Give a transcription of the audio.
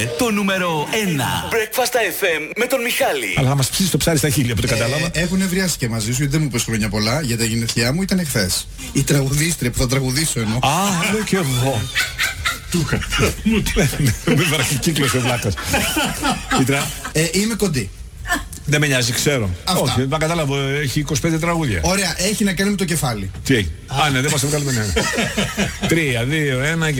Το νούμερο 1. Breakfast FM με τον Μιχάλη. Αλλά θα μας ψήσει το ψάρι στα χείλη, από το κατάλαβα. Έχουν ευριάσει και μαζί σου, γιατί δεν μου πες χρόνια πολλά. Για τα γενεθλιά μου ήταν εχθές. Η τραγουδίστρια που θα τραγουδήσω εννοώ. Α, λέω και εγώ. Τούχα. Με βραχικύκλωσε ο βλάκας. Είμαι κοντή. Δεν με νοιάζει, ξέρω. Αυτά. Όχι, δεν κατάλαβα, έχει 25 τραγούδια. Ωραία, έχει να κάνει με το κεφάλι. Τι έχει. Α, ναι, δεν μας βγάλουμε νέα. 3, 2, 1 και